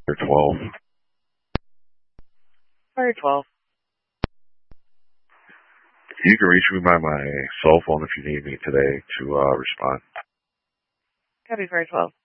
12. Fire 12. You can reach me by my cell phone if you need me today to respond. Copy, Fire 12.